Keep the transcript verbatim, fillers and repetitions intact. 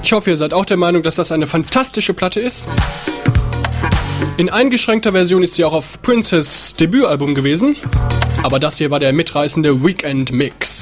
Ich hoffe, ihr seid auch der Meinung, dass das eine fantastische Platte ist. In eingeschränkter Version ist sie auch auf Princes Debütalbum gewesen, aber das hier war der mitreißende Weekend Mix.